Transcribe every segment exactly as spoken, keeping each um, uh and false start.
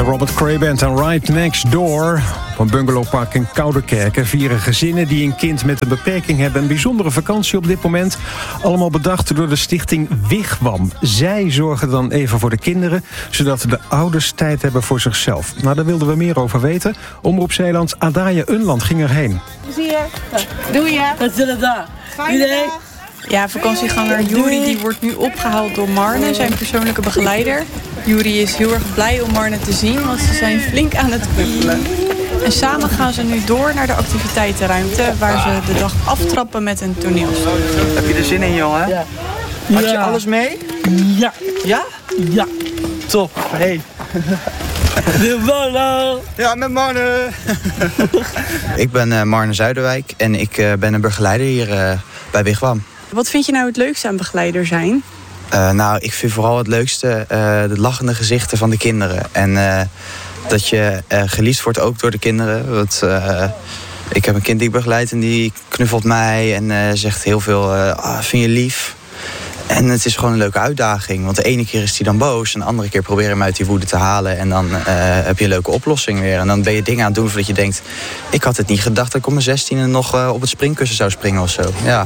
De Robert Cray Band en Right Next Door. Op een bungalowpark in Koudekerke vieren gezinnen die een kind met een beperking hebben een bijzondere vakantie op dit moment. Allemaal bedacht door de stichting Wigwam. Zij zorgen dan even voor de kinderen, zodat de ouders tijd hebben voor zichzelf. Nou, daar wilden we meer over weten. Omroep Zeeland, Adaja Unland ging erheen. Zie je? Doe je? Wat zullen daar? Idee? Ja, vakantieganger Juri die wordt nu opgehaald door Marne, zijn persoonlijke begeleider. Juri is heel erg blij om Marne te zien, want ze zijn flink aan het knuffelen. En samen gaan ze nu door naar de activiteitenruimte, waar ze de dag aftrappen met een toneelstuk. Heb je er zin in, jongen? Ja. Had je Ja. alles mee? Ja. Ja? Ja. Top. Hey. De ballen. Ja, met Marne. Ik ben uh, Marne Zuiderwijk en ik uh, ben een begeleider hier uh, bij Wigwam. Wat vind je nou het leukste aan begeleider zijn? Uh, nou, ik vind vooral het leukste uh, de lachende gezichten van de kinderen. En uh, dat je uh, geliefd wordt ook door de kinderen. Want, uh, ik heb een kind die ik begeleid en die knuffelt mij en uh, zegt heel veel, uh, oh, vind je lief? En het is gewoon een leuke uitdaging. Want de ene keer is hij dan boos en de andere keer probeer je hem uit die woede te halen. En dan uh, heb je een leuke oplossing weer. En dan ben je dingen aan het doen voordat je denkt, ik had het niet gedacht dat ik om mijn zestiende nog uh, op het springkussen zou springen of zo. Ja.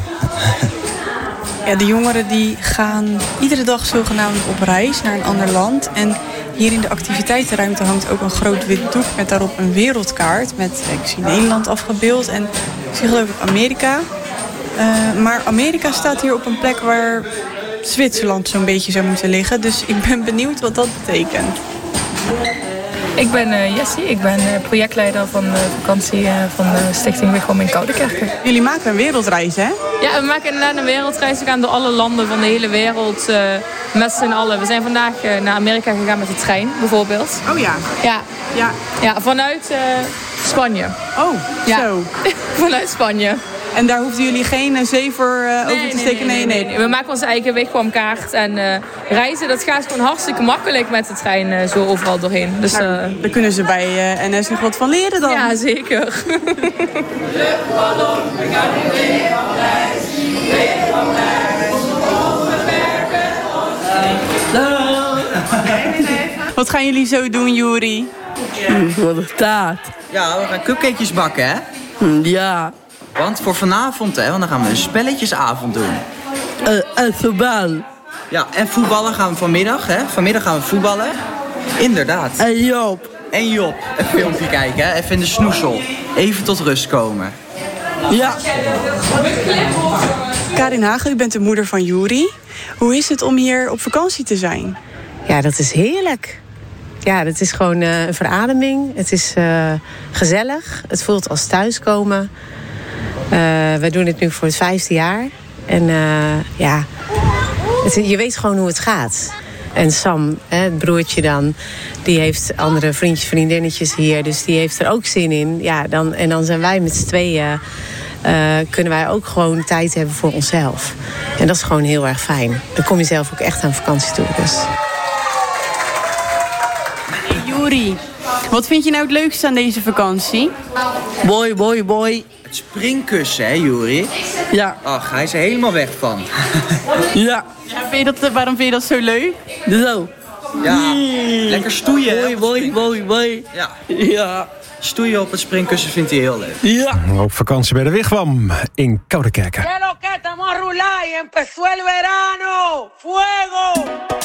Ja, de jongeren die gaan iedere dag zogenaamd op reis naar een ander land. En hier in de activiteitenruimte hangt ook een groot wit doek met daarop een wereldkaart. Met, ik zie Nederland afgebeeld en ik zie geloof ik Amerika. Uh, maar Amerika staat hier op een plek waar Zwitserland zo'n beetje zou moeten liggen. Dus ik ben benieuwd wat dat betekent. Ik ben uh, Jessie, ik ben uh, projectleider van de vakantie uh, van de Stichting Wigwam in Koudekerke. Jullie maken een wereldreis, hè? Ja, we maken inderdaad een wereldreis. We gaan door alle landen van de hele wereld uh, met z'n allen. We zijn vandaag uh, naar Amerika gegaan met de trein, bijvoorbeeld. Oh ja. Ja, Ja. ja vanuit uh, Spanje. Oh, Ja. zo. Vanuit Spanje. En daar hoefden jullie geen uh, zeever uh, over te steken? Nee, nee, nee. We maken onze eigen Wigwamkaart. En uh, reizen, dat gaat gewoon hartstikke makkelijk met de trein uh, zo overal doorheen. Dus, uh, Nou, daar kunnen ze bij uh, N S nog wat van leren dan. ja, zeker. Wat gaan jullie zo doen, Juri? Wat er staat. Ja, we gaan cupcakejes bakken, hè? Ja. Want voor vanavond, hè, want dan gaan we een spelletjesavond doen. Uh, en voetbal. Ja, en voetballen gaan we vanmiddag, hè? Vanmiddag gaan we voetballen. Inderdaad. En Joop. En Job, een filmpje kijken, hè? Even in de snoesel. Even tot rust komen. Ja. Karin Hagen, u bent de moeder van Juri. Hoe is het om hier op vakantie te zijn? Ja, dat is heerlijk. Ja, dat is gewoon uh, een verademing. Het is uh, gezellig. Het voelt als thuiskomen. Uh, we doen het nu voor het vijfde jaar. En uh, ja, het, je weet gewoon hoe het gaat. En Sam, hè, het broertje dan, die heeft andere vriendjes, vriendinnetjes hier. Dus die heeft er ook zin in. Ja, dan, en dan zijn wij met z'n tweeën, uh, kunnen wij ook gewoon tijd hebben voor onszelf. En dat is gewoon heel erg fijn. Dan kom je zelf ook echt aan vakantie toe. Dus. Hey, Juri, wat vind je nou het leukste aan deze vakantie? Boy, boy, boy. Het springkussen, hè, Juri? Ja. Ach, hij is er helemaal weg van. Ja. Ja, vind je dat, waarom vind je dat zo leuk? Zo. Ja, lekker stoeien, hè? Boy, boy, boy, boy. Ja, Ja. stoeien op het springkussen vindt hij heel leuk. Ja. Op vakantie bij de Wigwam in Koudekerke. ¿Qué lo que estamos a rular y empezó el verano? ¡Fuego!